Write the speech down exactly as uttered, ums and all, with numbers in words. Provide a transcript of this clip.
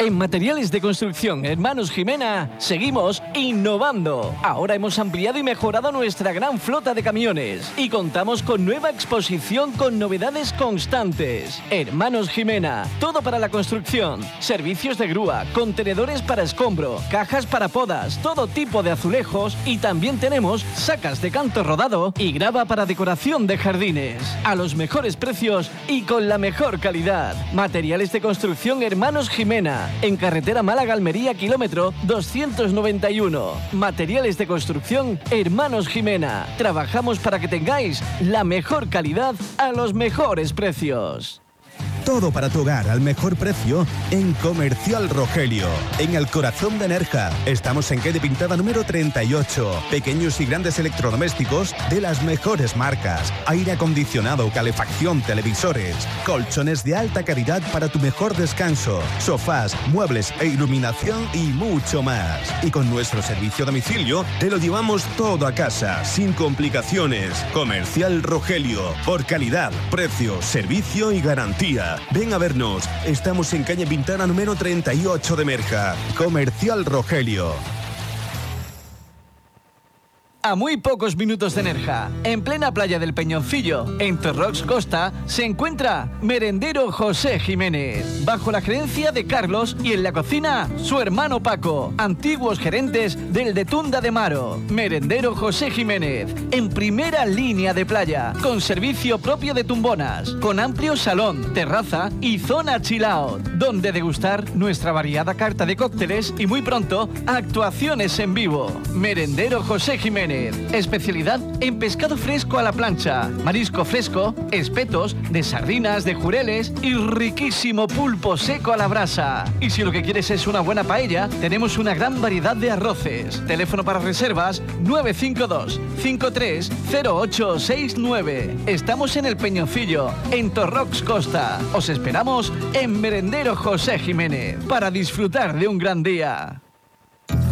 En Materiales de Construcción Hermanos Jimena seguimos innovando. Ahora hemos ampliado y mejorado nuestra gran flota de camiones y contamos con nueva exposición con novedades constantes. Hermanos Jimena, todo para la construcción, servicios de grúa, contenedores para escombro, cajas para podas, todo tipo de azulejos y también tenemos sacas de canto rodado y grava para decoración de jardines. A los mejores precios y con la mejor calidad. Materiales de Construcción Hermanos Jimena. En carretera Málaga-Almería, kilómetro doscientos noventa y uno. Materiales de Construcción Hermanos Jimena. Trabajamos para que tengáis la mejor calidad a los mejores precios. Todo para tu hogar al mejor precio en Comercial Rogelio, en el corazón de Nerja. Estamos en calle Pintada número treinta y ocho. Pequeños y grandes electrodomésticos de las mejores marcas. Aire acondicionado, calefacción, televisores, colchones de alta calidad para tu mejor descanso, sofás, muebles e iluminación y mucho más. Y con nuestro servicio a domicilio te lo llevamos todo a casa, sin complicaciones. Comercial Rogelio, por calidad, precio, servicio y garantía. Ven a vernos. Estamos en calle Pintana número treinta y ocho de Nerja. Comercial Rogelio. A muy pocos minutos de Nerja, en plena playa del Peñoncillo, en Torrox Costa, se encuentra Merendero José Jiménez, bajo la gerencia de Carlos y en la cocina su hermano Paco, antiguos gerentes del de Tunda de Maro. Merendero José Jiménez, en primera línea de playa, con servicio propio de tumbonas, con amplio salón, terraza y zona chill out, donde degustar nuestra variada carta de cócteles y muy pronto actuaciones en vivo. Merendero José Jiménez. Especialidad en pescado fresco a la plancha, marisco fresco, espetos, de sardinas, de jureles y riquísimo pulpo seco a la brasa. Y si lo que quieres es una buena paella, tenemos una gran variedad de arroces. Teléfono para reservas nueve cinco dos, cinco tres cero ocho seis nueve. Estamos en el Peñoncillo, en Torrox Costa. Os esperamos en Merendero José Jiménez para disfrutar de un gran día.